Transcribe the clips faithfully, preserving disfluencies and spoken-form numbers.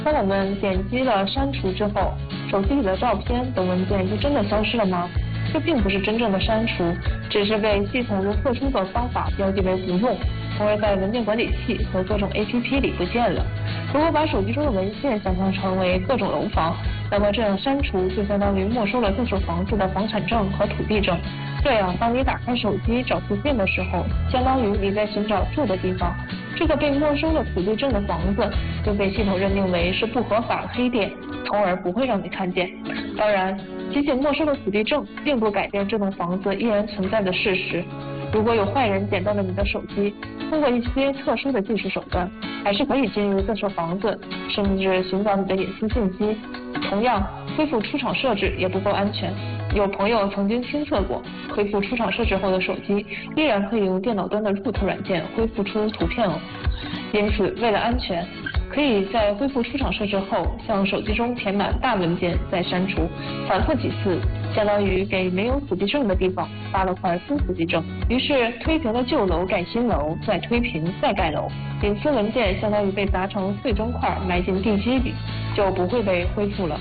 当我们点击了删除之后，手机里的照片等文件就真的消失了吗？这并不是真正的删除，只是被系统用特殊的方法标记为不用，从而在文件管理器和各种 A P P 里不见了。如果把手机中的文件想象成为各种楼房，那么这样删除就相当于没收了这所房子的房产证和土地证。这样，当你打开手机找图片的时候，相当于你在寻找住的地方，这个被没收了土地证的房子就被系统认定为是不合法的黑店，从而不会让你看见。当然，仅仅没收了土地证，并不改变这栋房子依然存在的事实。如果有坏人捡到了你的手机，通过一些特殊的技术手段，还是可以进入这所房子，甚至寻找你的隐私信息。同样，恢复出厂设置也不够安全。有朋友曾经亲测过，恢复出厂设置后的手机依然可以用电脑端的 root 软件恢复出图片哦。因此，为了安全，可以在恢复出厂设置后，向手机中填满大文件再删除，反复几次，相当于给没有土地证的地方发了块新土地证。于是推平了旧楼盖新楼，再推平再盖楼，隐私文件相当于被砸成碎砖块埋进地基里，就不会被恢复了。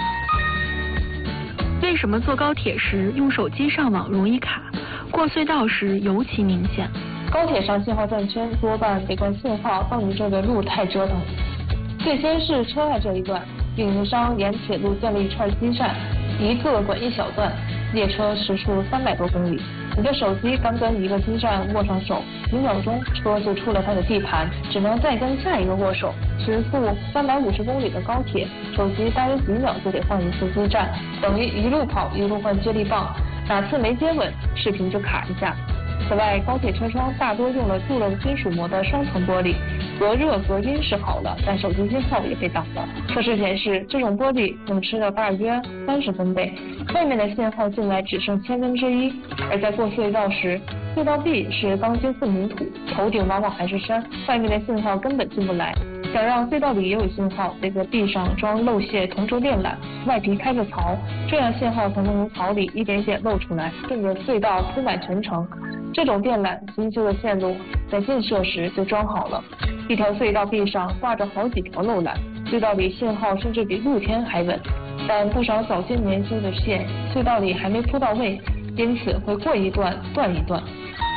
为什么坐高铁时用手机上网容易卡，过隧道时尤其明显？ 高铁上信号断圈多半得怪信号到你这个路太折腾。最先是车外这一段，运营商沿铁路建了一串基站，一个管一小段，列车时速三百多公里。你的手机刚跟一个基站握上手，几秒钟车就出了它的地盘，只能再跟下一个握手。时速三百五十公里的高铁，手机大约几秒就得换一次基站，等于一路跑一路换接力棒，哪次没接稳，视频就卡一下。此外，高铁车窗大多用了镀了金属膜的双层玻璃，隔热隔音是好了，但手机信号也被挡了。测试显示，这种玻璃能吃到大约三十分贝，外面的信号进来只剩千分之一。而在过隧道时，隧道壁是钢筋混凝土，头顶往往还是山，外面的信号根本进不来。想让隧道里也有信号，得在壁上装漏泄同轴电缆，外皮开个槽，这样信号才能从槽里一点点漏出来，顺着隧道铺满全程。这种电缆新修的线路在建设时就装好了，一条隧道壁上挂着好几条漏缆，隧道里信号甚至比露天还稳。但不少早些年修的线，隧道里还没铺到位，因此会过一段断一段。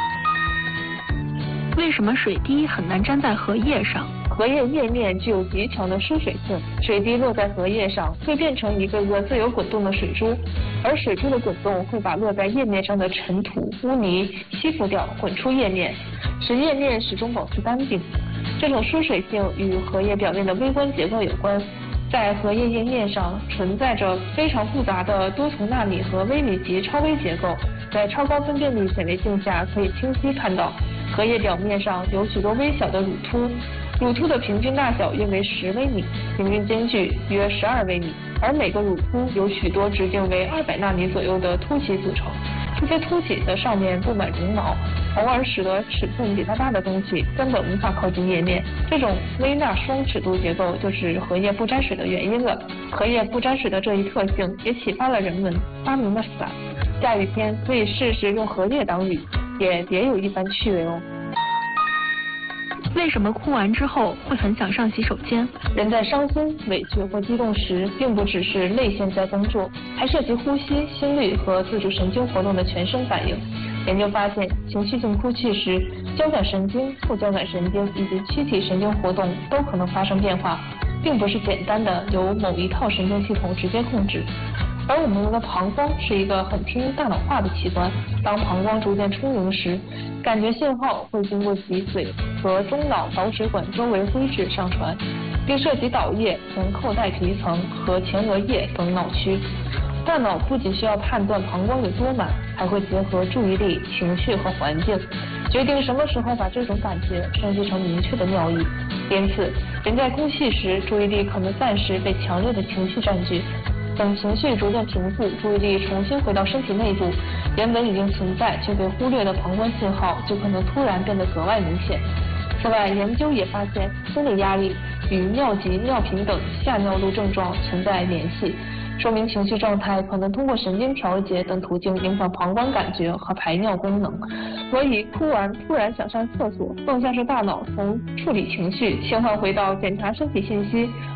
为什么水滴很难粘在荷叶上？ 荷叶叶面具有极强的疏水性，水滴落在荷叶上会变成一个个自由滚动的水珠，而水珠的滚动会把落在叶面上的尘土、污泥吸附掉，滚出叶面，使叶面始终保持干净。这种疏水性与荷叶表面的微观结构有关。在荷叶叶面上存在着非常复杂的多重纳米和微米级超微结构，在超高分辨率显微镜下可以清晰看到，荷叶表面上有许多微小的乳突，乳突的平均大小约为十微米，平均间距约十二微米，而每个乳突有许多直径为二百纳米左右的凸起组成。这些凸起的上面布满绒毛，从而使得尺寸比它大的东西根本无法靠近叶面。这种微纳双尺度结构就是荷叶不沾水的原因了。荷叶不沾水的这一特性也启发了人们发明了伞。下雨天可以试试用荷叶挡雨，也别有一番趣味哦。 为什么哭完之后会很想上洗手间？ 人在伤心、委屈或激动时，并不只是泪腺在工作，还涉及呼吸、心率和自主神经活动的全身反应。研究发现，情绪性哭泣时，交感神经、副交感神经以及躯体神经活动都可能发生变化，并不是简单的由某一套神经系统直接控制。而我们的膀胱是一个很听大脑话的器官，当膀胱逐渐充盈时，感觉信号会经过脊髓和中脑导水管周围灰质上传，并涉及岛叶、前扣带皮层和前额叶等脑区。大脑不仅需要判断膀胱有多满，还会结合注意力、情绪和环境，决定什么时候把这种感觉升级成明确的尿意。因此，人在哭泣时，注意力可能暂时被强烈的情绪占据。等情绪逐渐平复，注意力重新回到身体内部，原本已经存在却被忽略的膀胱信号就可能突然变得格外明显。此外，研究也发现，心理压力与尿急、尿频等下尿路症状存在联系，说明情绪状态可能通过神经调节等途径影响膀胱感觉和排尿功能。所以，哭完突然想上厕所，更像是大脑从处理情绪切换回到检查身体信息，